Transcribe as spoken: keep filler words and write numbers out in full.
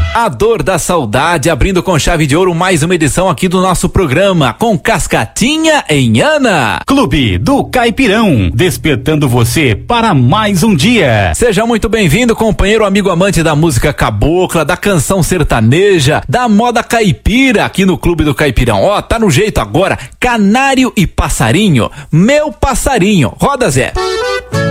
A Dor da Saudade, abrindo com chave de ouro mais uma edição aqui do nosso programa, com Cascatinha em Ana. Clube do Caipirão, despertando você para mais um dia. Seja muito bem-vindo, companheiro, amigo, amante da música cabocla, da canção sertaneja, da moda caipira, aqui no Clube do Caipirão. Ó, tá no jeito agora, Canário e Passarinho, meu passarinho. Roda, Zé.